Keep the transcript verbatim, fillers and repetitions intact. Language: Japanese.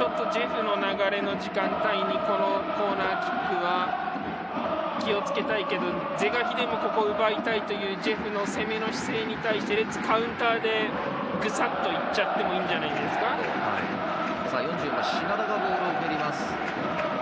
ちょっとジェフの流れの時間帯にこのコーナーキックは気をつけたいけど、是が非でもここ奪いたいというジェフの攻めの姿勢に対してレッツカウンターでぐさっといっちゃってもいいんじゃないですか。 はい、さあよんじゅうよんばん品田がボールを蹴ります。